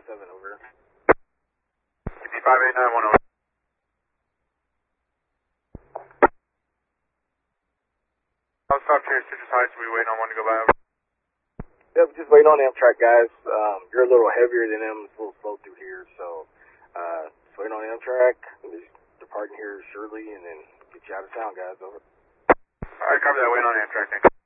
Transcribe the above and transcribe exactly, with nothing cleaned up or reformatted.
seven, over. five eight nine one, over. I'll stop here, Citrus Heights. We waiting on one to go by, over. Yep, just waiting on Amtrak, guys. Um, you're a little heavier than them. It's a little slow through here, so uh, just waiting on Amtrak. Just departing here shortly, and then get you out of town, guys. Over. All right, cover that. Waiting on Amtrak. Thanks.